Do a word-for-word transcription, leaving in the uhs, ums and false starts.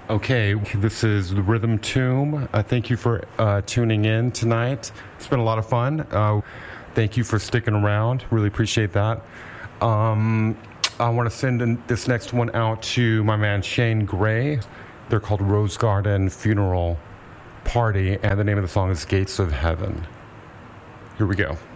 Okay, this is the Rhythm Tomb. Uh, thank you for uh, tuning in tonight. It's been a lot of fun. Uh, thank you for sticking around. Really appreciate that. Um, I want to send in this next one out to my man Shane Gray. They're called Rose Garden Funeral Party, and the name of the song is Gates of Heaven. Here we go.